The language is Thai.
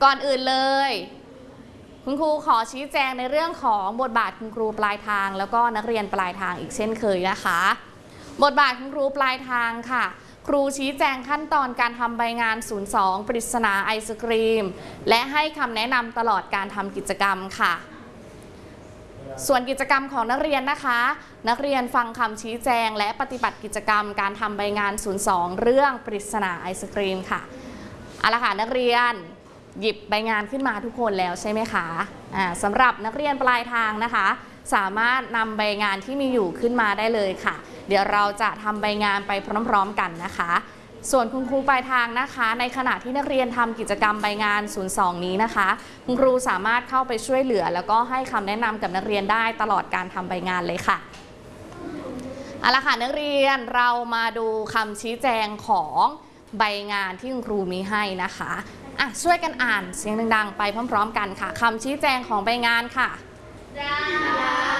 ก่อนอื่นเลยคุณครูขอชี้แจงในเรื่องของบทบาทคุณครูปลายทางแล้วก็นักเรียนปลายทางอีกเช่นเคยนะคะบทบาทคุณครูปลายทางค่ะครูชี้แจงขั้นตอนการทำใบงาน 02 ปริศนาไอศกรีมและให้คำแนะนำตลอดการทำกิจกรรมค่ะส่วนกิจกรรมของนักเรียนนะคะนักเรียนฟังคำชี้แจงและปฏิบัติกิจกรรมการทำใบงาน 02 เรื่องปริศนาไอศกรีมค่ะเอาละค่ะนักเรียนหยิบใบงานขึ้นมาทุกคนแล้วใช่ไหมคะสำหรับนักเรียนปลายทางนะคะสามารถนำใบงานที่มีอยู่ขึ้นมาได้เลยค่ะเดี๋ยวเราจะทำใบงานไปพร้อมๆกันนะคะส่วนคุณครูปลายทางนะคะในขณะที่นักเรียนทำกิจกรรมใบงาน 02 นี้นะคะคุณครูสามารถเข้าไปช่วยเหลือแล้วก็ให้คำแนะนำกับนักเรียนได้ตลอดการทำใบงานเลยค่ะเอาละค่ะนักเรียนเรามาดูคำชี้แจงของใบงานที่คุณครูมีให้นะคะช่วยกันอ่านเสียงดังๆไปพร้อมๆกันค่ะคำชี้แจงของใบงานค่ะ